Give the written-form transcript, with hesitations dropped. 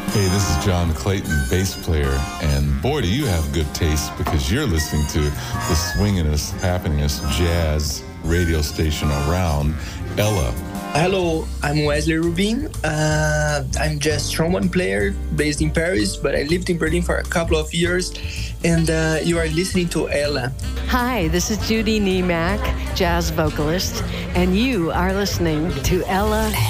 Hey, this is John Clayton, bass player, and boy, do you have good taste because you're listening to the swingin'est, happeningest jazz radio station around, Ella. Hello, I'm Wesley Rubin. I'm jazz trombone player based in Paris, but I lived in Berlin for a couple of years, and you are listening to Ella. Hi, this is Judy Niemak, jazz vocalist, and you are listening to Ella